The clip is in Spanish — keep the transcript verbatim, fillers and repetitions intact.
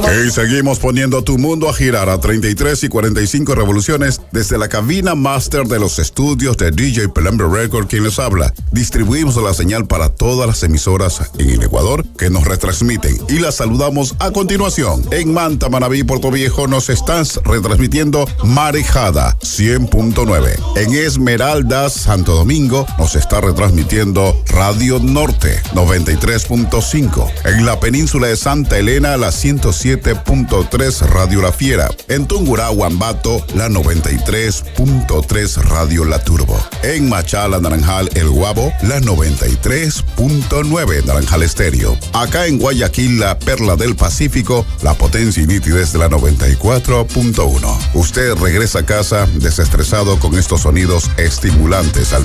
Y seguimos poniendo tu mundo a girar a treinta y tres y cuarenta y cinco revoluciones desde la cabina máster de los estudios de D J Pelambre Record, quien les habla. Distribuimos la señal para todas las emisoras en el Ecuador que nos retransmiten y las saludamos a continuación. En Manta, Manabí, Puerto Viejo nos estás retransmitiendo Marejada cien punto nueve. En Esmeraldas, Santo Domingo nos está retransmitiendo Radio Norte noventa y tres punto cinco. En la península de Santa Elena, la ciento siete punto tres Radio La Fiera. En Tungurahua, Ambato, la noventa y tres punto tres Radio La Turbo. En Machala, Naranjal, El Guabo, la noventa y tres punto nueve Naranjal Estéreo. Acá en Guayaquil, la Perla del Pacífico, la potencia y nitidez de la noventa y cuatro punto uno. Usted regresa a casa desestresado con estos sonidos estimulantes al